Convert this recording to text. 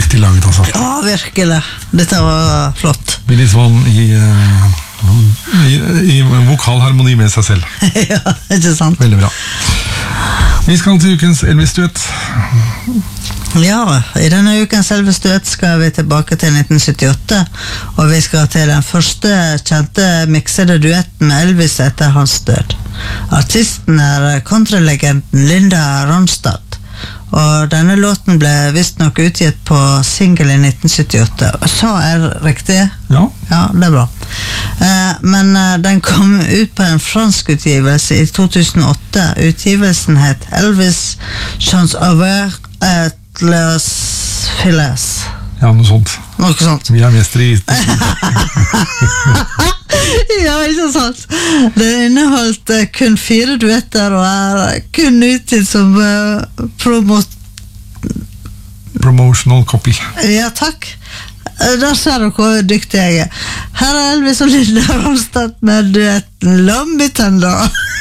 riktig laget altså. Ja, virkelig. Dette var flott. Billy Swan i vokalharmoni med seg selv. Ja, ikke sant? Veldig bra. Vi skal til ukens Elvis-duett. Ja, i denne ukens Elvis-duett skal vi tilbake til 1978, og vi skal til den første kjente miksede duetten med Elvis etter hans død. Artisten countrylegenden Linda Ronstadt, og denne låten ble visst nok utgitt på single i 1978. Så riktig? Ja. Ja, det bra. Men den kom ut på en fransk utgivelse i 2008. Utgivelsen het Elvis Chants Over et Les Filles. Ja, noe sånt. Noe sånt. Vi mestre i Ja, ikke sant. Det inneholdt kun 4 duetter og kun utgitt som promotional copy. Ja, takk. Der ser dere hvor dyktig jeg Her Elvis og Linda Ronstadt med duetten Lambi Tender.